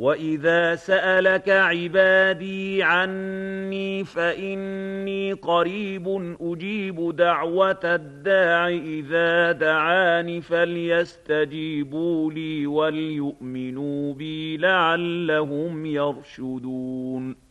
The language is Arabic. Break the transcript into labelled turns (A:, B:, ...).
A: وَإِذَا سَأَلَكَ عِبَادِي عَنِّي فَإِنِّي قَرِيبٌ أُجِيبُ دَعْوَةَ الدَّاعِ إِذَا دَعَانِ فَلْيَسْتَجِيبُوا لِي وَلْيُؤْمِنُوا بِي لَعَلَّهُمْ يَرْشُدُونَ